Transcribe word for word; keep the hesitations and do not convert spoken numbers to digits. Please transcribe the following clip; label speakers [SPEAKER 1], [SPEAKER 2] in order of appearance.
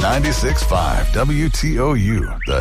[SPEAKER 1] ninety-six point five W T O U, the